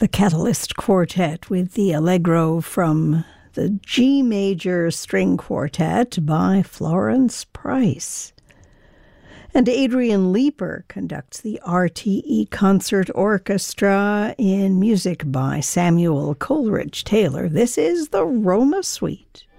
The Catalyst Quartet with the Allegro from the G Major String Quartet by Florence Price. And Adrian Leeper conducts the RTE Concert Orchestra in music by Samuel Coleridge Taylor. This is the Roma Suite.